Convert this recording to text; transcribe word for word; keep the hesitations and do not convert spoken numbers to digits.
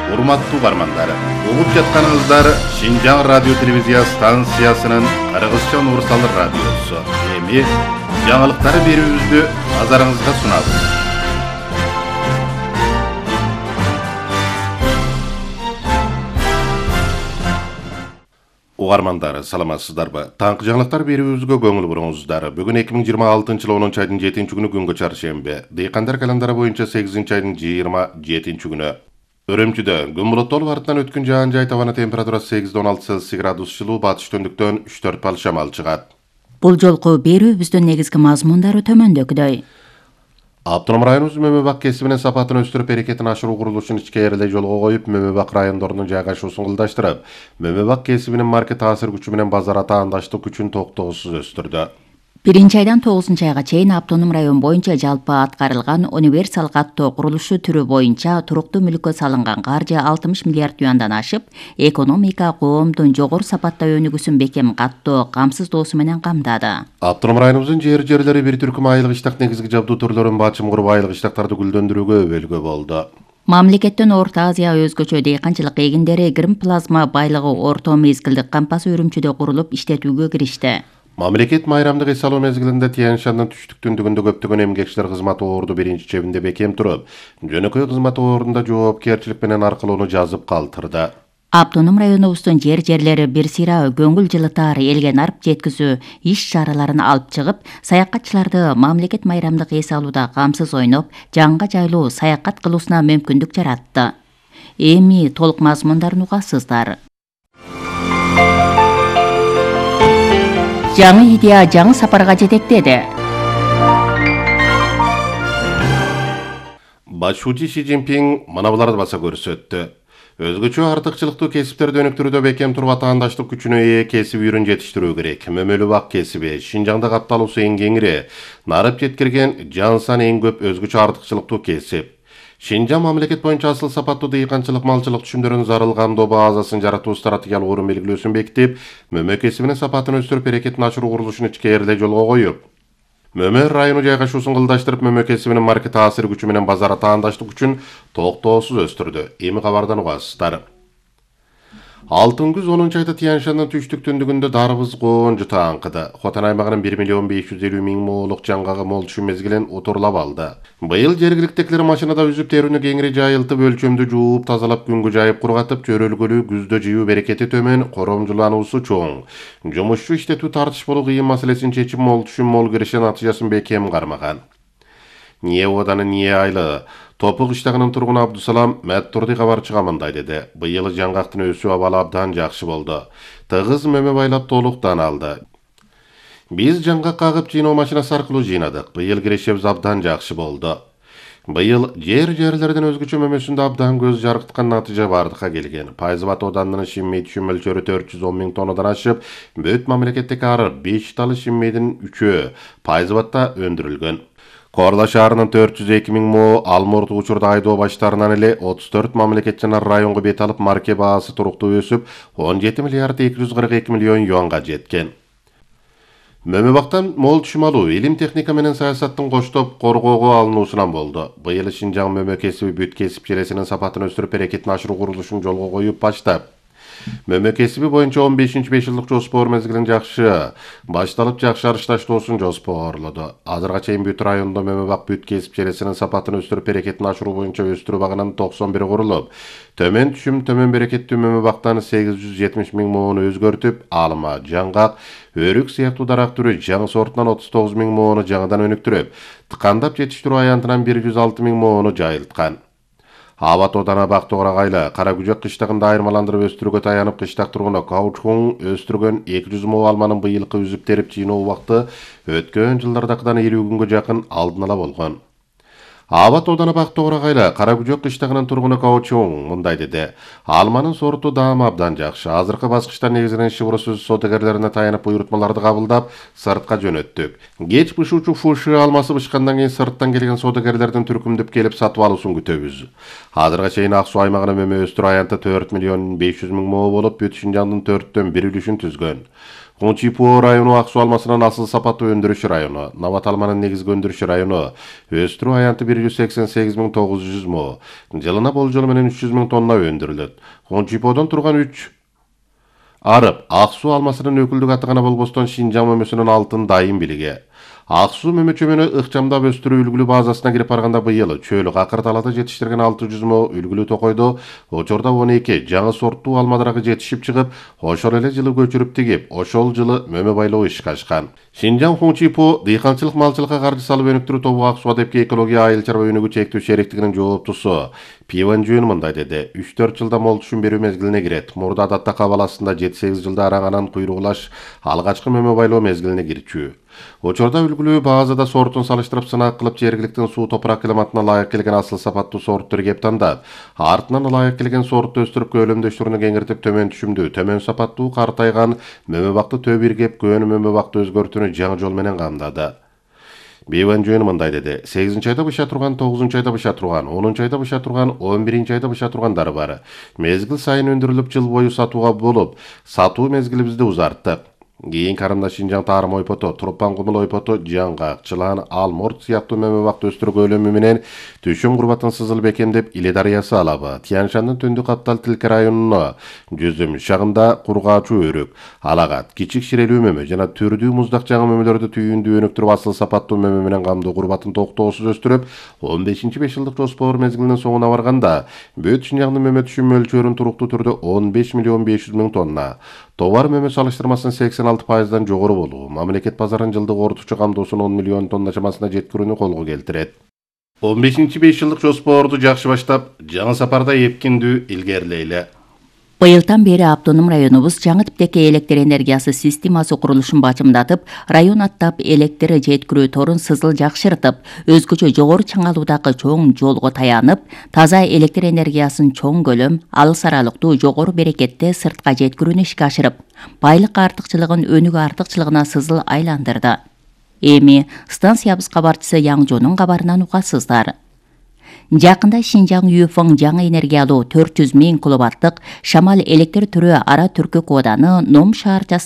Урматтуу угармандар, угуп жатканыңыздар Шинжаң радио телевизия станциясынын Кыргызча универсал радиосу. Эми жаңылыктар берүүбүздү назарыңызга сунабыз. Угармандар, саламатсыздарбы? Таңкы жаңылыктар берүүбүзгө көңүл буруңуздар. Бүгүн эки миң жыйырма алтынчы жылы онунчу айдын жетинчи күнү күнгө чаршемби. Дыйкандар календары боюнча сегизинчи айдын жыйырма жетинчи күнү. Өрөмчүдө күн булуттуу арттан өткөн жаан жай табаны температурасы сегизден он алты Цельсий градус жылуу, батыш төндүктөн үч төрт бал шамал чыгат. Бул жолку берүүбүздүн негизги мазмундары төмөндөгүдөй. Автоном районубуз Мөмөбак кесибинин сапатын өстүрүп, берекетин ашыруу курулушун ичкерилей жолго коюп, Мөмөбак райондорунун жайгашуусун ылдаштырып, Мөмөбак кесибинин маркет таасир күчү менен базар атаандаштык күчүн токтоосуз өстүрдү. Биринчи айдан тогузунчу айга чейин автоном район боюнча жалпы аткарылган универсал каттоо курулушу түрү боюнча туруктуу мүлккө салынган каржы алтымыш миллиард юандан ашып, экономика коомдун жогору сапатта өнүгүүсүн бекем каттоо камсыздоосу менен камдады. Автоном районубуздун жер жерлери бир түркүм айылык иштак негизги жабдуу түрлөрүн бачым куруп, айылык иштактарды гүлдөндүрүүгө өбөлгө болду. Мамлекеттен Орто Азия өзгөчө дейканчылык эгиндери грим плазма байлыгы орто мезгилдик кампасы Өрөмчүдө курулуп иштетүүгө киришти. Мамлекет майрамдык эс алуу мезгилинде Тянь-Шаньдын түштүк-түндүгүндө көптөгөн эмгекчилер кызмат орду биринчи чебинде бекем туруп, жөнөкөй кызмат ордунда жоопкерчилик менен аркылоону жазып калтырды. Автоном районубуздун жер жерлери бир сыйра көңүл жылытар, элге нарп жеткизүү иш-чараларын алып чыгып, саякатчыларды мамлекет майрамдык эс алууда камсыз ойноп, жанга жайлуу саякат кылуусуна мүмкүндүк жаратты. Эми толук мазмундарын угасыздар. Жаңы идея жаңы сапарга жетектеди. Башчы Си Цзиньпин мына буларды баса көрсөттү. Өзгөчө артыкчылыктуу кесиптерди өнүктүрүүдө бекем туруп, атаандаштык күчүнө ээ кесип үйрөн жетиштирүү керек. Мөмөлүбак кесиби Шинжаңда катталуусу эң кеңири, нарып жеткирген жан саны эң көп өзгөчө артыкчылыктуу кесип. Шинжаң мамлекет боюнча асыл сапаттуу дыйканчылык, малчылык түшүмдөрүн зарылгандоо базасын жаратуу стратегиялык орун белгилөөсүн бекитип, мөмө кесибинин сапатын өстүрүп, берекетин ашыруу курулушун ичкерилей жолго коюп, Мөмө району жайгашуусун ылдаштырып, мөмө кесибинин маркет таасир күчү менен базар атаандаштык күчүн токтоосуз өстүрдү. Эми кабардан угасыздар. Алтын күз онунчу айда Тянь-Шаньдын түштүк-түндүгүндө дарыбыз коон жута аңкыды. Хотан аймагынын бир миллион беш жүз элүү миң моолук жаңгагы мол түшүм мезгилин утурлап алды. Быйыл жергиликтегилер машинада үзүп терүүнү кеңири жайылтып, өлчөмдү жууп, тазалап, күнгө жайып кургатып, чөрөлгөлүү күздө жыйуу берекети төмөн, коромжулануусу чоң. Жумушчу иштетүү тартыш болуу кыйын маселесин чечип, мол түшүм, мол киреше натыйжасын бекем кармаган. Ние оданы, ние айлы. Топук иштагынын тургуну Абдусалам Мәттурди кабарчыга мындай деди. Быйыл жаңгактын өсүү абалы абдан жакшы болду. Тыгыз мөмө байлап толуктан алды. Биз жаңгак кагып жыйноо машинасы аркылуу жыйнадык. Быйыл кирешебиз абдан жакшы болду. Быйыл жер жерлерден өзгөчө мөмөсүндө абдан көз жаркыткан натыйжа бардыкка келген. Пайзыбат оданынын шиммей түшүм мөлчөрү төрт жүз он миң тоннадан ашып, бөт мамлекеттеги ар беш далы шиммейдин үчөө Пайзыбатта өндүрүлгөн. Корла шаарынын төрт жүз эки миң мо ал мурдуу учурда айдоо баштарынан эле отуз төрт мамлекет жана районго бет алып, марке баасы туруктуу өсүп, он жети миллиард эки жүз кырк эки миллион юанга жеткен. Мөмөбактан мол түшүм алуу, илим, техника менен саясаттын коштоп коргоого алынуусунан болду. Быйыл Шинжаң мөмө кесиби бүт кесип желесинин сапатын өстүрүп, берекетин ашыруу курулушун жолго коюп баштап, мөмө кесиби боюнча он бешинчи беш жылдык жоспор мезгилин жакшы башталып, жакшы арышташтоосун жоспорлоду. Азырга чейин бүт райондо мөмөбак бүт кесип желесинин сапатын өстүрүп, берекетин ашыруу боюнча өстүрүү багынын токсон бири курулуп, төмөн түшүм, төмөн берекеттүү мөмөбактан сегиз жүз жетимиш миң mooну өзгөртүп, алма, жаңгак, өрүк сыяктуу дарак түрү жаңы сортунан отуз тогуз миң mooну жаңыдан өнүктүрүп, тыкандап жетиштирүү аянтынан бир жүз алты миң mooну жайылткан. Абат одана бактыгыра кайла Карагүжөк кыштагында айырмаландырып өстүрүүгө таянып, кыштак тургуну каучукун өстүргөн эки жүз мо алманын быйылкы үзүп терип жыйноо убакыты өткөн жылдардакыдан элүү күнгө жакын алдын ала болгон. Абат одана бактыгыра кайла Карагүжөк кыштагынын тургуну каучукун мындай деди. Алманын сорту даамы абдан жакшы. Азыркы баскычта негизинен шыбыр сөз содагерлерине таянып, буйрутмаларды кабылдап, сыртка жөнөттүк. Кеч бышуучу фуши алмасы бышкандан кийин сырттан келген содагерлердин түркүмдөп келип сатып алуусун күтөбүз. Азырга чейин Ак Суу аймагына мөмө өстүрүү аянты төрт миллион беш жүз миң мо болуп, бүт Шинжаңдын төрттөн бир үлүшүн түзгөн. Хончипо району ак суу алмасынын асыл сапаттуу өндүрүш району, Набат алманын негизги өндүрүш району, өстүрүү аянты бир жүз сексен сегиз миң тогуз жүз мо, жылына болжол менен үч жүз миң тонна өндүрүлөт. Хончиподон турган үч арып ак суу алмасынын өкүлдүк аты гана болбостон Шинжаң мөмөсүнүн алтын дайым билиги. Ак суу мөмө чөмөнү ыкчамдап өстүрүү үлгүлүү базасына кирип барганда быйыл чөөл акыр талаада жетиштирген алты жүз мо үлгүлүү токойдо очордо он эки жаңы сорттуу алма дарагы жетишип чыгып, ошол эле жылы көчүрүп тигип, ошол жылы мөмө байлоо ишке ашкан. Шинжаң Хончипо дыйканчылык малчылыкка каржы салып өнүктүрүү тобу ак суу адепке экология айыл чарба өнүгүү чектүү шериктигинин жооптусу Пиван Жөн мындай деди. үч төрт жылда мол түшүм берүү мезгилине кирет. Мурда адатта кабыл астында жети сегиз жылда араңанан куйругулаш алгачкы мөмө байлоо мезгилине кирчү. Очорда үлгүлүү базада сортун салыштырып сынак кылып жергиликтин суу топурак климатына ылайык келген асыл сапаттуу сорттор кеп тандап, артынан ылайык келген сорту өстүрүп көлөмдөштүрүнү кеңиртип төмөн түшүмдүү, төмөн сапаттуу картайган мөмө бакты төбүр кеп көөнү мөмө бакты өзгөртүүнү жаңы жол менен камдады. Пиван Жөн мындай деди. сегизинчи айда быша турган, тогузунчу айда быша турган, онунчу айда быша турган, он биринчи айда быша тургандары бар. Мезгил сайын өндүрүлүп жыл бою сатууга болуп, сатуу мезгилибизди узарттык. Кийин карымда Шинжаң Тарым ойпото, Турпан Кумул ойпото, Жаңгак, Чылан, Алморт сыяктуу мөмө бакты өстүрүү көлөмү менен түшүм курбатын сызыл бекемдеп Иле дарыясы алабы, Тяншандын түндүк Аптал Тилке районуна Жүзүм шагында кургаачу өрүк, Алагат, Кичик Ширелүү мөмө жана түрдүү муздак жаңы мөмөлөрдү түйүндүү өнүктүрүп асыл сапаттуу мөмө менен камдоо курбатын токтоосуз өстүрүп, он бешинчи беш жылдык жоспор мезгилинин соңуна барганда бүт Шинжаңдын мөмө түшүм мөлчөрүн туруктуу түрдө он беш миллион беш жүз миң тонна, товар мөмө салыштырмасын сексен алты пайыздан жогору болуу, мамлекет базарын жылдык орточо камдоосун он миллион тонна чамасына жеткирүүнү колго келтирет. он бешинчи беш жылдык жоспорду жакшы баштап, жаңы сапарда эпкиндүү илгерилейле. Быйылдан бери автоном районубуз жаңы типтеги электр энергиясы системасы курулушун бачымдатып, район аттап электр жеткирүү торун сызыл жакшыртып, өзгөчө жогору чыңалуудагы чоң жолго таянып, таза электр энергиясын чоң көлөм, алыс аралыктуу жогору берекетте сыртка жеткирүүнү ишке ашырып, байлык артыкчылыгын өнүк артыкчылыгына сызыл айландырды. Эми станциябыз кабарчысы Яңжонун кабарынан угасыздар. Жакында Шинжаң Юфоң жаңы энергиялуу төрт жүз миң киловаттык шамал электр түрү ара түркүк ооданы Ном шаарчасына